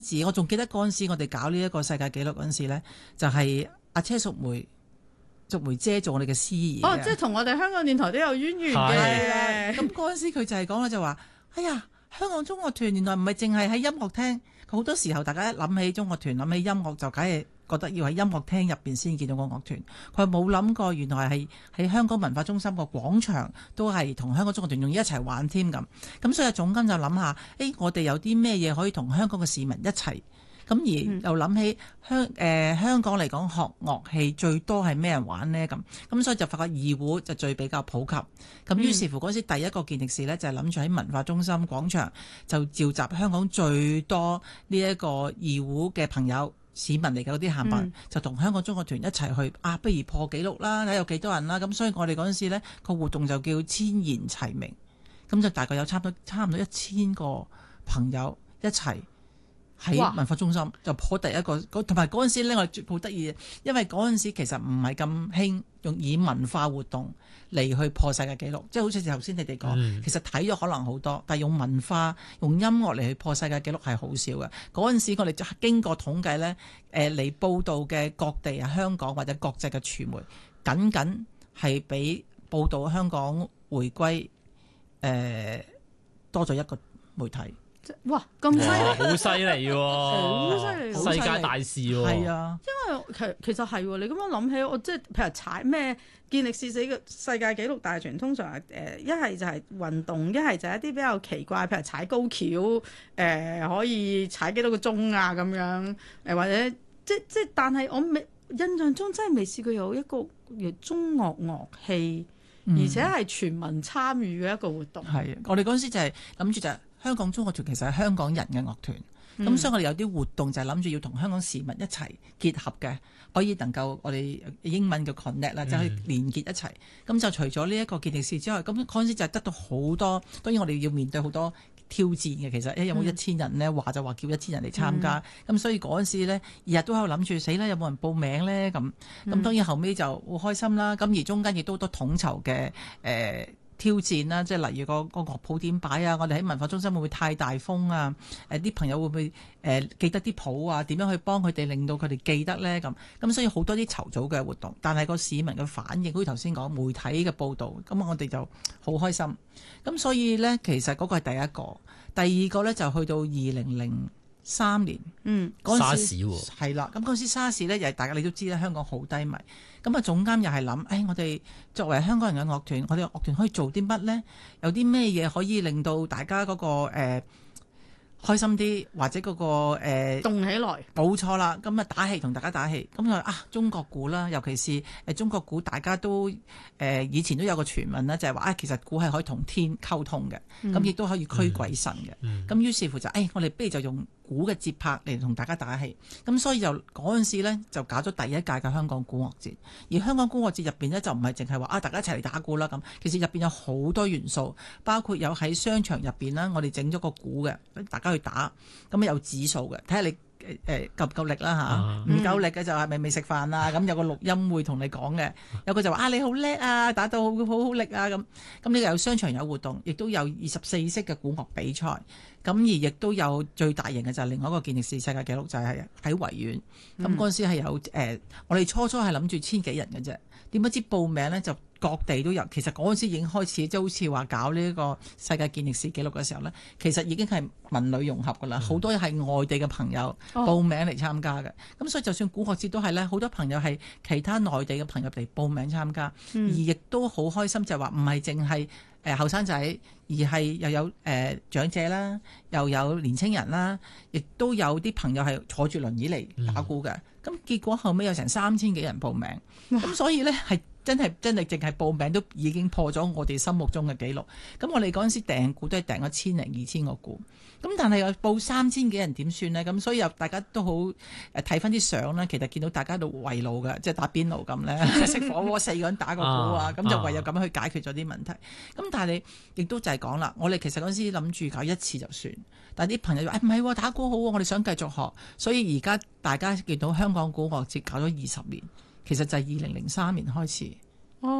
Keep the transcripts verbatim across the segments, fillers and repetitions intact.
時我仲記得嗰陣時，我哋搞呢一個世界紀錄嗰陣時咧，就係、是、阿車淑梅。淑梅姐做我哋嘅司儀哦，即係同我哋香港電台都有淵源嘅。 咁嗰陣時佢就係講啦，就話：哎呀，香港中樂團原來唔係淨係喺音樂廳，好多時候大家一諗起中樂團，諗起音樂就梗係覺得要喺音樂廳入邊先見到個樂團。佢冇諗過原來係喺香港文化中心個廣場都係同香港中樂團仲要一齊玩添咁。咁所以總監就諗下，誒我哋有啲咩嘢可以同香港嘅市民一齊？咁而又諗起香誒、呃、香港嚟講學樂器最多係咩人玩呢？咁咁所以就發覺二胡就最比較普及。咁於是乎嗰時第一個健力士呢，就係諗住喺文化中心廣場就召集香港最多呢一個二胡嘅朋友市民嚟嘅嗰啲閒民，就同香港中樂團一齊去啊！不如破紀錄啦，睇有幾多人啦。咁所以我哋嗰陣時呢個活動就叫千言齊鳴，咁就大概有差唔多差唔多一千個朋友一齊。喺文化中心就破第一個，同埋嗰陣時咧，我哋好得意，因為嗰陣時其實唔係咁興用以文化活動嚟去破世界紀錄，即係好似頭先你哋講，嗯、其實睇咗可能好多，但係用文化、用音樂嚟去破世界紀錄係好少嘅。嗰陣時我哋就經過統計咧，誒嚟報道嘅各地啊，香港或者國際嘅傳媒，僅僅係比報道香港回歸誒、呃、多咗一個媒體。 哇，咁犀利， 好犀利喎， 好犀利， 世界大事喎， 係啊， 因為其其實係你咁樣諗起，我即係譬如踩咩健力士死嘅世界紀錄大全，通常係誒一係就係運動，一係就係一啲比較奇怪，譬如踩高橋，誒、呃、可以踩幾多個鐘啊咁樣，誒、呃、或者即即但係我未印象中真係未試過有一個叫中樂樂器，嗯、而且係全民參與嘅一個活動。 係，我哋嗰陣時就係諗住就係。香港中樂團其實係香港人嘅樂團，咁、嗯、所以我哋有啲活動就係諗住要同香港市民一齊結合嘅，可以能夠我哋英文嘅 connect 啦，就可以連結一齊。咁、嗯、就除咗呢一個健力士之外，咁嗰陣時就係得到好多，當然我哋要面對好多挑戰嘅。其實誒有冇一千人呢？話就話叫一千人嚟參加，咁、嗯、所以嗰陣時呢，日日都喺度諗住死啦，有冇人報名呢？咁咁、嗯、當然後尾就好開心啦。咁而中間亦都好多統籌嘅誒。呃挑戰啦，即係例如個個樂譜點擺啊，我哋喺文化中心會唔會太大風啊？誒、呃、啲朋友會唔會誒、呃、記得啲譜啊？點樣去幫佢哋令到佢哋記得咧？咁咁所以好多啲籌組嘅活動，但係個市民嘅反應，好似頭先講媒體嘅報導，咁我哋就好開心。咁所以咧，其實嗰個係第一個，第二個咧就去到二零零三年，嗯，嗰陣時係啦，咁嗰陣時沙士咧，又係大家你都知啦，香港好低迷。咁啊，總監又係諗，誒、哎，我哋作為香港人嘅樂團，我哋樂團可以做啲乜咧？有啲咩嘢可以令到大家嗰、那個誒、呃、開心啲，或者嗰、那個誒、呃、 動起來？冇錯啦，咁啊打氣同大家打氣，咁就啊中國鼓啦，尤其是誒中國鼓，大家都誒、呃、以前都有個傳聞啦，就係話啊，其實鼓係可以同天溝通嘅，咁亦都可以驅鬼神嘅。咁、嗯嗯、於是乎就誒、哎，我哋不如就用鼓嘅節拍嚟同大家打氣，咁所以就嗰陣時咧就搞咗第一屆嘅香港鼓樂節。而香港鼓樂節入邊咧就唔係淨係話啊大家一齊嚟打鼓啦咁，其實入邊有好多元素，包括有喺商場入邊啦，我哋整咗個鼓嘅，大家去打，咁有指數嘅，睇下你。誒誒夠唔夠力啦嚇？唔、啊、夠力嘅就係咪未食飯啊？咁有個錄音會同你講嘅，有個就話啊你好叻啊，打到好好好力啊咁。咁呢個有商場有活動，亦都有二十四式嘅鼓樂比賽。咁而亦都有最大型嘅就係另外一個健力士世界紀錄，就係喺維園。咁嗰陣時係有誒、呃，我哋初初係諗住千幾人嘅啫，點不知報名咧就各地都有。其實嗰陣時已經開始，即係好似話搞呢個世界健力士紀錄嘅時候咧，其實已經係文旅融合噶啦，好、嗯、多係外地嘅朋友報名嚟參加嘅。咁、哦、所以就算鼓樂節都係咧，好多朋友係其他內地嘅朋友嚟報名參加，嗯、而亦都好開心，就係話唔係淨係誒後生仔，而係又有誒、呃、長者啦，又有年青人啦，亦都有啲朋友係坐住輪椅嚟打鼓嘅。咁、嗯、結果後尾有成三千幾人報名，咁所以咧係。真係真係淨係報名都已經破咗我哋心目中嘅紀錄。咁我哋嗰陣時訂鼓都係訂咗千零二千個鼓。咁但係又報三千幾人點算呢？咁所以又大家都好誒睇翻啲相啦。其實見到大家喺度圍爐嘅，即係打邊爐咁咧，食火鍋四個人打個鼓啊。咁就唯有咁樣去解決咗啲問題。咁但係你亦都就係講啦，我哋其實嗰陣時諗住搞一次就算。但係啲朋友話誒唔係打鼓好啊，我哋想繼續學。所以而家大家見到香港鼓樂節搞咗二十年。其實就係二零零三年開始， 哦，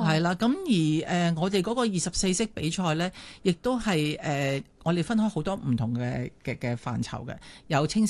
哦， 係啦，咁而誒、呃、我哋嗰個二十四式比賽咧，亦都係誒我哋分開好多唔同嘅嘅嘅範疇嘅，有青少